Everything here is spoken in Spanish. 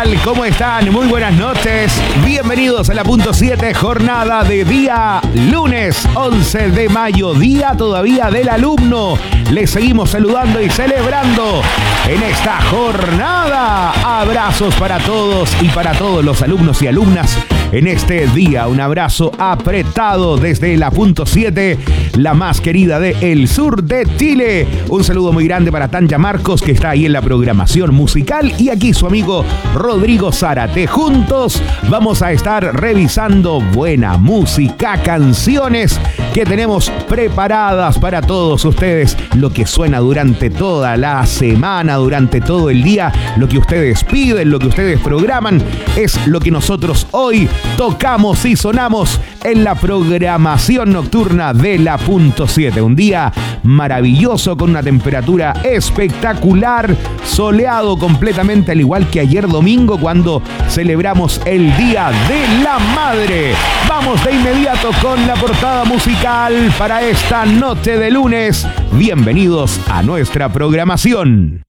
tal? ¿Cómo están? Muy buenas noches. Bienvenidos a la punto 7, jornada de día lunes 11 de mayo, día todavía del alumno. Les seguimos saludando y celebrando en esta jornada. Abrazos para todos y para todos los alumnos y alumnas en este día. Un abrazo apretado desde la punto 7, la más querida de el sur de Chile. Un saludo muy grande para Tanya Marcos, que está ahí en la programación musical, y aquí su amigo Rodrigo Zárate. Juntos vamos a estar revisando buena música, canciones que tenemos preparadas para todos ustedes, lo que suena durante toda la semana, durante todo el día, lo que ustedes piden, lo que ustedes programan, es lo que nosotros hoy tocamos y sonamos en la programación nocturna de la punto 7. Un día maravilloso con una temperatura espectacular, soleado completamente, al igual que ayer domingo cuando celebramos el Día de la Madre. Vamos de inmediato con la portada musical para esta noche de lunes. Bienvenidos a nuestra programación.